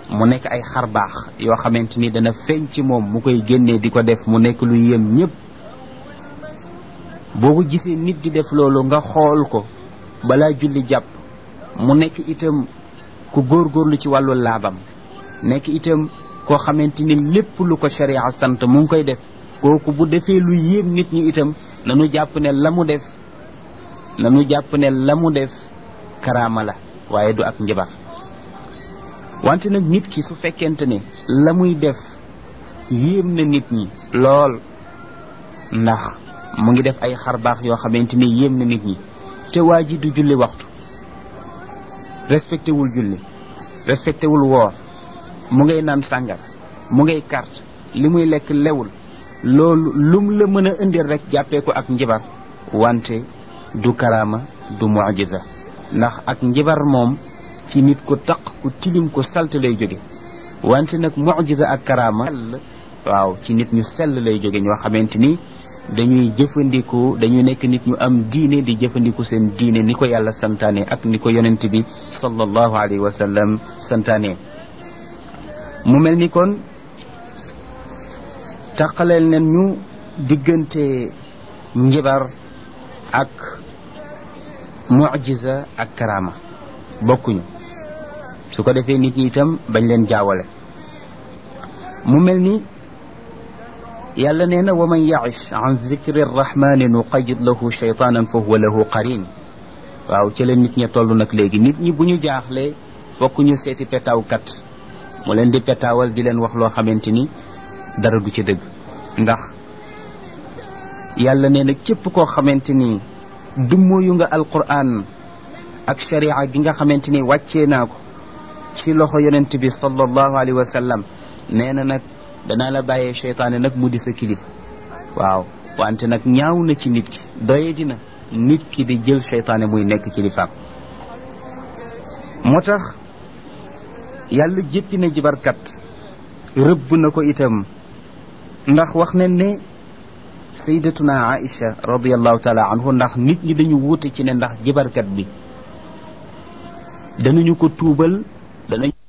mu nekk ay xar baax yoo xamante ni dana feeñ ci moom mu koy génnee di ko def mu nekk lu yéem ñëpp. boo ko gisee nit di def loolu nga xool ko balaa julli jàpp mu nekk itam ku góorgóorlu ci wàllu laabam, nekk itam koo xamante ni lépp lu ko sharia sant mu ngi koy def, kooku bu defee lu yéem nit ñi itam nanu jàpp ne la mu def karaama la waaye du ak njabar. wante nag nit ki su fekkente ne la muy def yéem na nit ñi lool, ndax mu ngi def ay xarbaax yoo xamante ni yéem na nit ñi, te waa ji du julli waxtu, respecté wul julli, respecté wul woor, mu ngay naan sàngar, mu ngay carte, li muy lekk lewul, loolu lum la mën a indil rek jàppee ko ak njibar, wante du karaama du mu'jiza. ndax ak njibar moom ci nit ku taq ku tilim ku salte lay jóge, wante nag mu'jiza ak karaama waaw ci nit ñu sell lay jóge, ñoo xamante ni dañuy nekk nit ñu am diine di jëfandiku seen diine ni ko yàlla santaane ak ni ko yonent bi sallallahu alayhi wa sallam santaane. mu mel ni kon taqaleel nen ñu diggante njibar ak mu'jiza ak karaama bokkuñu, su ko defee nit ñi itam bañ leen jaawale. mu mel ni yàlla nee na wa man ya'ish an zikri rrahmani nuqayyid lahu shaytanan fa huwa lahu qarin. waaw ci la nit ña toll nag léegi, nit ñi bu ñu jaaxlee fokk ñu seeti petaawkat mu leen di petaawal di leen wax loo xamante ni dara du ci dëgg. ndax yàlla nee na képp koo xamante ni dummóoyu nga alquran ak sharia gi nga xamante ni wàccee naa ko ci loxo yonent bi sallallahu alayhi wa sallam, nee na nag danaa la bàyyee seytaane nag mu di sa kilif. waaw wante nag ñaaw na ci nit ki, doye dina nit ki di jël seytaane muy nekk kilifaam. moo tax yàlla jéppi na jibarkat, rëbb na ko itam, ndax wax nañ ne sayyidatuna Aïcha radiyallahu taala anhu, ndax nit ñi dañu wuute ci ne ndax jibarkat bi danañu ko tuubal, danañu